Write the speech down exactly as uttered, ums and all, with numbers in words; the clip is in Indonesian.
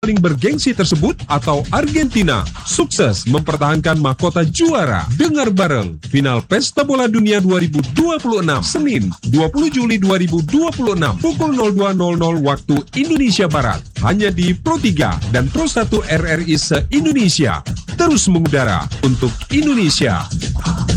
paling bergengsi tersebut atau Argentina sukses mempertahankan mahkota juara? Dengar bareng final Pesta Bola Dunia dua ribu dua puluh enam Senin dua puluh Juli dua ribu dua puluh enam pukul nol dua nol nol waktu Indonesia Barat hanya di Pro tiga dan Pro satu R R I se-Indonesia. Terus mengudara untuk Indonesia.